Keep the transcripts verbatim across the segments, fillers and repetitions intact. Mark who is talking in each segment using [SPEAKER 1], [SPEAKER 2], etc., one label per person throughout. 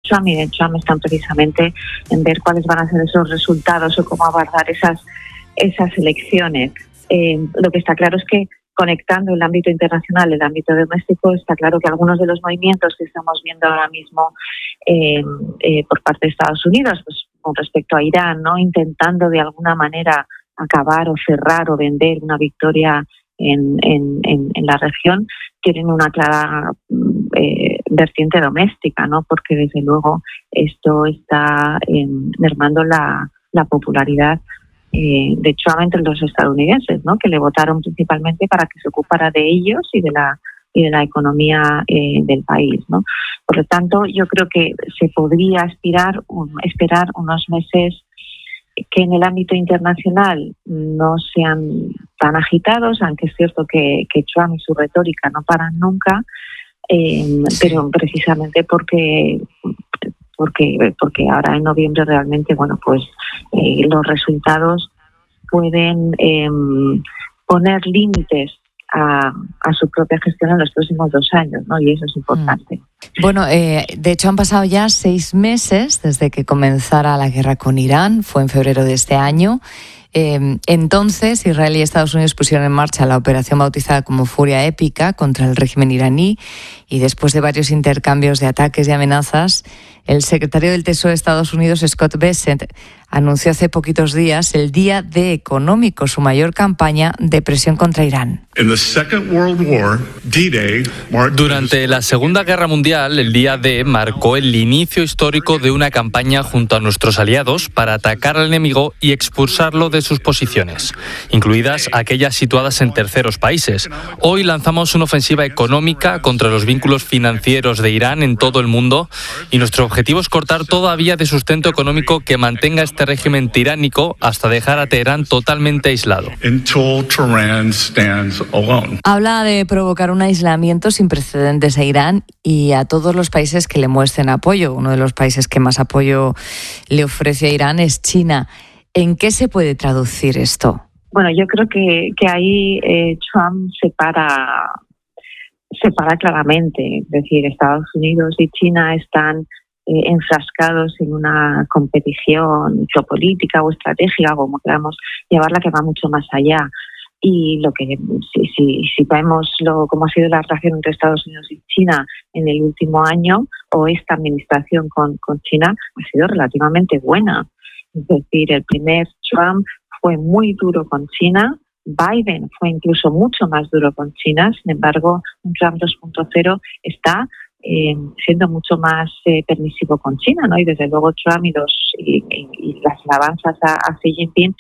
[SPEAKER 1] Trump y de Trump están precisamente en ver cuáles van a ser esos resultados o cómo abordar esas, esas elecciones. Eh, lo que está claro es que conectando el ámbito internacional, el ámbito doméstico, está claro que algunos de los movimientos que estamos viendo ahora mismo eh, eh, por parte de Estados Unidos, pues con respecto a Irán, ¿no? Intentando de alguna manera acabar o cerrar o vender una victoria en, en, en, en la región, tienen una clara eh, vertiente doméstica, ¿no? Porque desde luego esto está eh, mermando la, la popularidad Eh, de Trump entre los estadounidenses, ¿no? Que le votaron principalmente para que se ocupara de ellos y de la y de la economía eh, del país, ¿no? Por lo tanto, yo creo que se podría aspirar un, esperar unos meses que en el ámbito internacional no sean tan agitados, aunque es cierto que, que Trump y su retórica no paran nunca, eh, sí. pero precisamente porque porque porque ahora en noviembre realmente, bueno, pues eh, los resultados pueden eh, poner límites a, a su propia gestión en los próximos dos años, ¿no? Y eso es importante.
[SPEAKER 2] Mm. Bueno, eh, de hecho han pasado ya seis meses desde que comenzara la guerra con Irán, fue en febrero de este año. Eh, entonces, Israel y Estados Unidos pusieron en marcha la operación bautizada como Furia Épica contra el régimen iraní, y después de varios intercambios de ataques y amenazas, el secretario del Tesoro de Estados Unidos, Scott Bessent, anunció hace poquitos días el Día D económico, su mayor campaña de presión contra Irán.
[SPEAKER 3] Durante la Segunda Guerra Mundial, el Día D marcó el inicio histórico de una campaña junto a nuestros aliados para atacar al enemigo y expulsarlo de sus posiciones, incluidas aquellas situadas en terceros países. Hoy lanzamos una ofensiva económica contra los vínculos financieros de Irán en todo el mundo, y nuestro objetivo es cortar toda vía de sustento económico que mantenga este régimen tiránico hasta dejar a Teherán totalmente aislado.
[SPEAKER 2] Habla de provocar un aislamiento sin precedentes a Irán y a todos los países que le muestren apoyo. Uno de los países que más apoyo le ofrece a Irán es China. ¿En qué se puede traducir esto?
[SPEAKER 1] Bueno, yo creo que, que ahí eh, Trump separa, separa claramente. Es decir, Estados Unidos y China están eh, enfrascados en una competición geopolítica o estratégica, como queramos llamarla, que va mucho más allá. Y lo que si, si, si vemos lo, cómo ha sido la relación entre Estados Unidos y China en el último año, o esta administración con, con China, ha sido relativamente buena. Es decir, el primer Trump fue muy duro con China, Biden fue incluso mucho más duro con China. Sin embargo, un Trump dos punto cero está eh, siendo mucho más eh, permisivo con China, ¿no? Y desde luego Trump y, los, y, y, y las alabanzas a, a Xi Jinping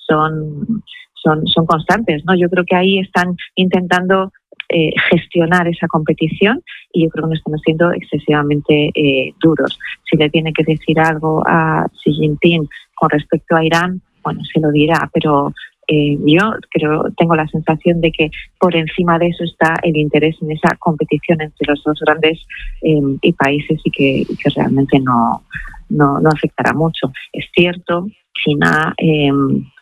[SPEAKER 1] son, son, son constantes, ¿no? Yo creo que ahí están intentando eh, gestionar esa competición, y yo creo que no están siendo excesivamente eh, duros. Si le tiene que decir algo a Xi Jinping con respecto a Irán, bueno, se lo dirá, pero eh, yo creo, tengo la sensación de que por encima de eso está el interés en esa competición entre los dos grandes eh, y países, y que, y que realmente no, no, no afectará mucho. Es cierto, China eh,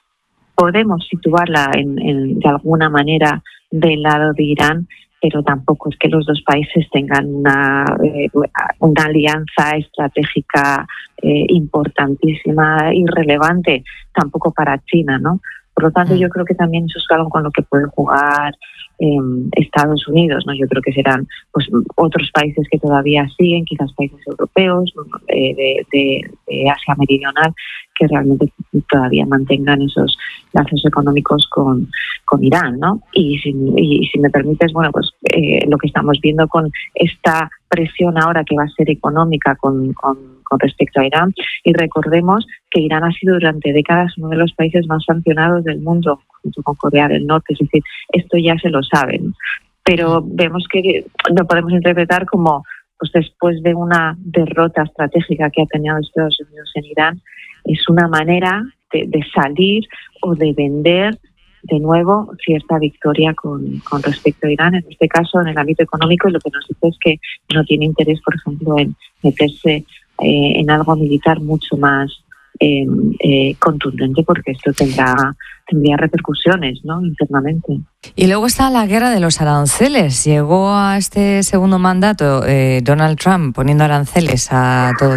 [SPEAKER 1] podemos situarla en, en, de alguna manera del lado de Irán, pero tampoco es que los dos países tengan una, eh, una alianza estratégica eh, importantísima y relevante, tampoco para China, ¿no? Por lo tanto, yo creo que también eso es algo con lo que puede jugar eh, Estados Unidos, ¿no? Yo creo que serán pues otros países que todavía siguen, quizás países europeos, eh, de, de, de Asia Meridional, que realmente todavía mantengan esos lazos económicos con, con Irán, ¿no? Y si, y si me permites, bueno, pues eh, lo que estamos viendo con esta presión ahora que va a ser económica con, con, con respecto a Irán, y recordemos que Irán ha sido durante décadas uno de los países más sancionados del mundo, junto con Corea del Norte, es decir, esto ya se lo saben, pero vemos que lo podemos interpretar como, pues después de una derrota estratégica que ha tenido Estados Unidos en Irán, es una manera de, de salir o de vender de nuevo cierta victoria con, con respecto a Irán, en este caso en el ámbito económico, y lo que nos dice es que no tiene interés, por ejemplo, en meterse eh, en algo militar mucho más eh, eh, contundente, porque esto tendrá tendría repercusiones, ¿no?, internamente.
[SPEAKER 2] Y luego está la guerra de los aranceles. Llegó a este segundo mandato eh, Donald Trump poniendo aranceles a todo